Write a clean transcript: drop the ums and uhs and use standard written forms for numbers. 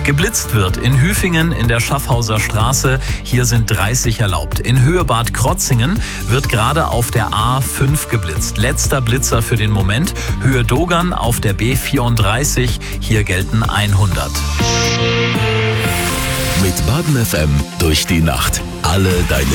Geblitzt wird in Hüfingen in der Schaffhauser Straße. Hier sind 30 erlaubt. In Höhe Bad Krotzingen wird gerade auf der A5 geblitzt. Letzter Blitzer für den Moment. Höhe Dogern auf der B34. Hier gelten 100. Mit Baden FM durch die Nacht. Alle deine